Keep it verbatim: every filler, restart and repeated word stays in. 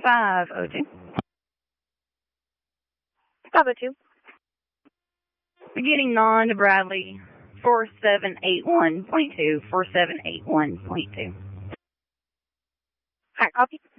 five oh two. five oh two. Beginning non to Bradley, four seven eight one point two, four seven eight one point two. Hi, copy.